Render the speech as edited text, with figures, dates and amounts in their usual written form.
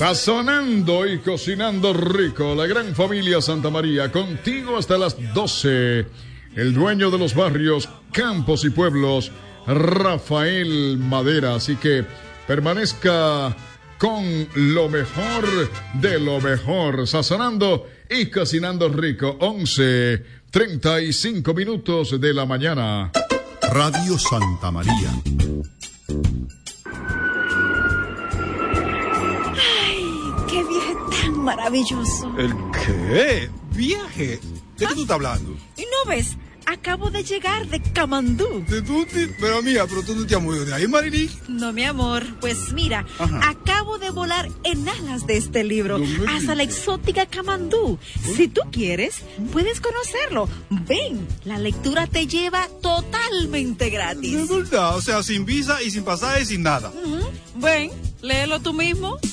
Sazonando y cocinando rico, la gran familia Santa María, contigo hasta las 12. El dueño de los barrios, campos y pueblos, Rafael Madera. Así que permanezca con lo mejor de lo mejor, sazonando y cocinando rico. 11:35 minutos de la mañana. Radio Santa María. ¡Qué viaje tan maravilloso! ¿El qué? ¿Viaje? ¿De qué tú estás hablando? ¿Y no ves? Acabo de llegar de Kamandú. Pero mía, pero tú no te has movido de ahí, Marilyn. No, mi amor. Pues mira, acabo de volar en alas de este libro hasta la exótica Kamandú. Si tú quieres, puedes conocerlo. Ven, la lectura te lleva totalmente gratis. De verdad, o sea, sin visa y sin pasaje y sin nada. Ven, léelo tú mismo.